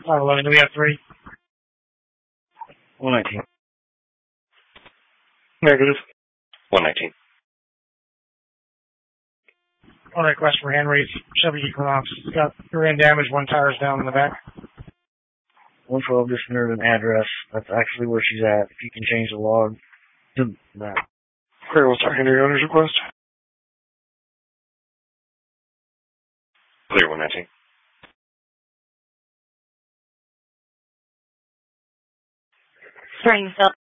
511, do we have 3? 119. Negative. 119. On request for Henry's Chevy Equinox. It's got rear end damage, 1 tire's down in the back. 112, just entered an address. That's actually where she's at. If you can change the log to that. Great, what's our Henry owner's request? Clear 119. Springfield